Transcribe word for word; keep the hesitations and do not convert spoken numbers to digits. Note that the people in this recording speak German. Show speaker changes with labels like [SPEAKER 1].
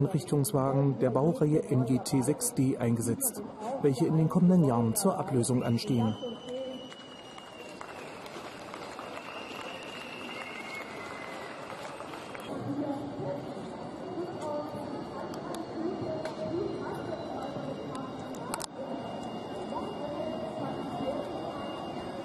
[SPEAKER 1] Richtungswagen der Baureihe M G T sechs D eingesetzt, welche in den kommenden Jahren zur Ablösung anstehen.